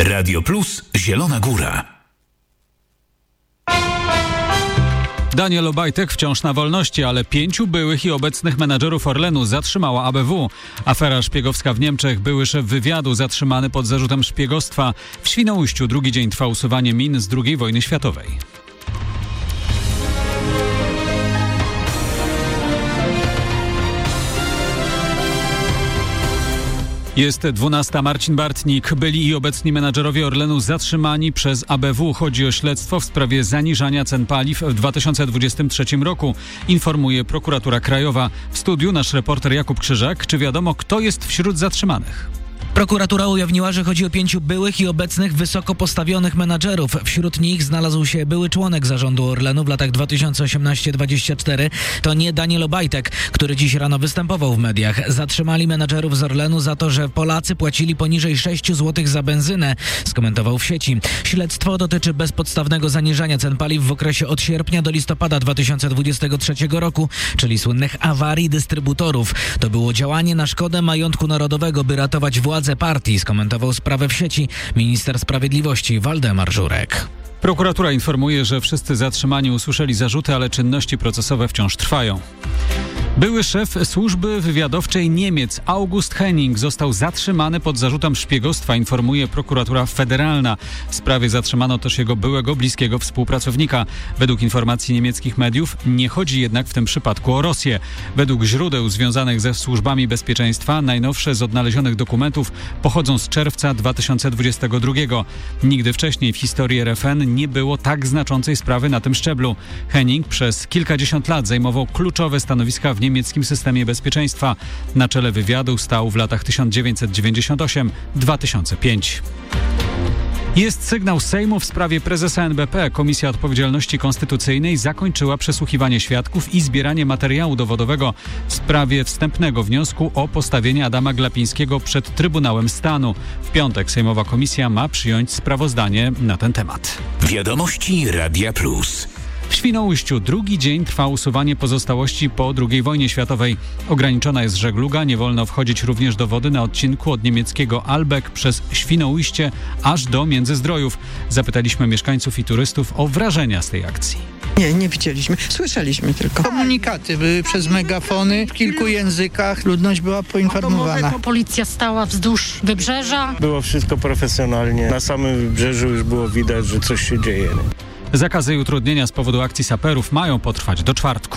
Radio Plus Zielona Góra. Daniel Obajtek wciąż na wolności, ale 5 byłych i obecnych menadżerów Orlenu zatrzymała ABW. Afera szpiegowska w Niemczech. Były szef wywiadu zatrzymany pod zarzutem szpiegostwa. W Świnoujściu drugi dzień trwa usuwanie min z II wojny światowej. Jest 12. Marcin Bartnik. Byli i obecni menadżerowie Orlenu zatrzymani przez ABW. Chodzi o śledztwo w sprawie zaniżania cen paliw w 2023 roku, informuje prokuratura krajowa. W studiu nasz reporter Jakub Krzyżak. Czy wiadomo, kto jest wśród zatrzymanych? Prokuratura ujawniła, że chodzi o 5 byłych i obecnych wysoko postawionych menadżerów. Wśród nich znalazł się były członek zarządu Orlenu w latach 2018-2024. To nie Daniel Obajtek, który dziś rano występował w mediach. Zatrzymali menadżerów z Orlenu za to, że Polacy płacili poniżej 6 zł za benzynę, skomentował w sieci. Śledztwo dotyczy bezpodstawnego zaniżania cen paliw w okresie od sierpnia do listopada 2023 roku, czyli słynnych awarii dystrybutorów. To było działanie na szkodę majątku narodowego, by ratować władze partii, skomentował sprawę w sieci minister sprawiedliwości Waldemar Żurek. Prokuratura informuje, że wszyscy zatrzymani usłyszeli zarzuty, ale czynności procesowe wciąż trwają. Były szef służby wywiadowczej Niemiec August Henning został zatrzymany pod zarzutem szpiegostwa, informuje prokuratura federalna. W sprawie zatrzymano też jego byłego bliskiego współpracownika. Według informacji niemieckich mediów nie chodzi jednak w tym przypadku o Rosję. Według źródeł związanych ze służbami bezpieczeństwa najnowsze z odnalezionych dokumentów pochodzą z czerwca 2022. Nigdy wcześniej w historii RFN nie było tak znaczącej sprawy na tym szczeblu. Henning przez kilkadziesiąt lat zajmował kluczowe stanowiska w niemieckim systemie bezpieczeństwa. Na czele wywiadu stał w latach 1998-2005. Jest sygnał Sejmu w sprawie prezesa NBP. Komisja Odpowiedzialności Konstytucyjnej zakończyła przesłuchiwanie świadków i zbieranie materiału dowodowego w sprawie wstępnego wniosku o postawienie Adama Glapińskiego przed Trybunałem Stanu. W piątek sejmowa komisja ma przyjąć sprawozdanie na ten temat. Wiadomości Radia Plus. W Świnoujściu drugi dzień trwa usuwanie pozostałości po II wojnie światowej. Ograniczona jest żegluga, nie wolno wchodzić również do wody na odcinku od niemieckiego Albeck przez Świnoujście aż do Międzyzdrojów. Zapytaliśmy mieszkańców i turystów o wrażenia z tej akcji. Nie widzieliśmy, słyszeliśmy tylko. Komunikaty były przez megafony w kilku językach, ludność była poinformowana. Policja stała wzdłuż wybrzeża. Było wszystko profesjonalnie. Na samym wybrzeżu już było widać, że coś się dzieje. Zakazy i utrudnienia z powodu akcji saperów mają potrwać do czwartku.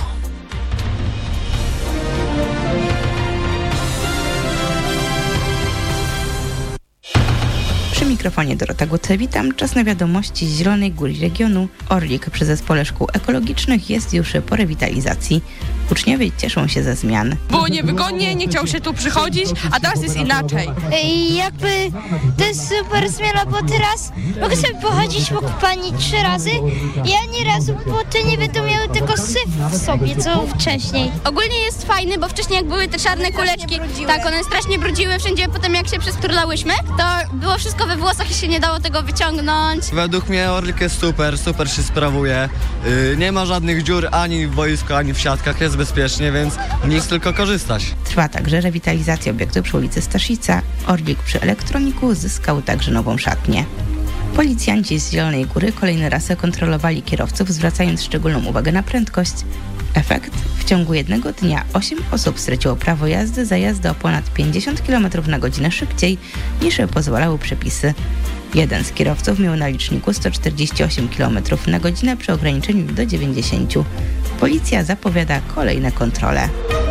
Przy mikrofonie Dorota Gut, witam. Czas na wiadomości z Zielonej Góry regionu. Orlik przy Zespole Szkół Ekologicznych jest już po rewitalizacji. Uczniowie cieszą się ze zmian. Było niewygodnie, nie chciał się tu przychodzić, a teraz jest inaczej. Jakby to jest super zmiana, bo teraz mogę sobie pochodzić po pani 3 razy. Ja ani razu, bo te nie będą miały tego syf w sobie, co wcześniej. Ogólnie jest fajny, bo wcześniej jak były te czarne kuleczki, tak, one strasznie brudziły wszędzie, potem jak się przesturlałyśmy, to było wszystko we włosach i się nie dało tego wyciągnąć. Według mnie Orlik jest super się sprawuje. Nie ma żadnych dziur ani w boisku, ani w siatkach, jest bezpiecznie, więc nic tylko korzystać. Trwa także rewitalizacja obiektu przy ulicy Staszica. Orlik przy Elektroniku zyskał także nową szatnię. Policjanci z Zielonej Góry kolejny raz kontrolowali kierowców, zwracając szczególną uwagę na prędkość. Efekt? W ciągu jednego dnia 8 osób straciło prawo jazdy za jazdę o ponad 50 km na godzinę szybciej, niż pozwalały przepisy. Jeden z kierowców miał na liczniku 148 km na godzinę przy ograniczeniu do 90. Policja zapowiada kolejne kontrole.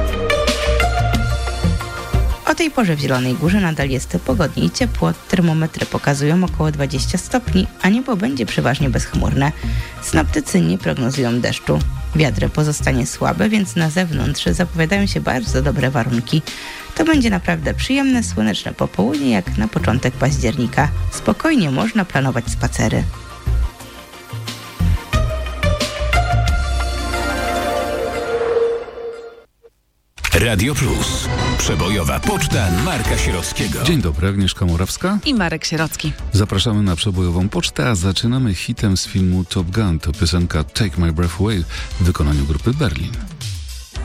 O tej porze w Zielonej Górze nadal jest pogodnie i ciepło. Termometry pokazują około 20 stopni, a niebo będzie przeważnie bezchmurne. Synoptycy nie prognozują deszczu. Wiatr pozostanie słabe, więc na zewnątrz zapowiadają się bardzo dobre warunki. To będzie naprawdę przyjemne, słoneczne popołudnie jak na początek października. Spokojnie można planować spacery. Radio Plus. Przebojowa poczta Marka Sierockiego. Dzień dobry, Agnieszka Morawska i Marek Sierocki. Zapraszamy na przebojową pocztę, a zaczynamy hitem z filmu Top Gun. To piosenka Take My Breath Away w wykonaniu grupy Berlin.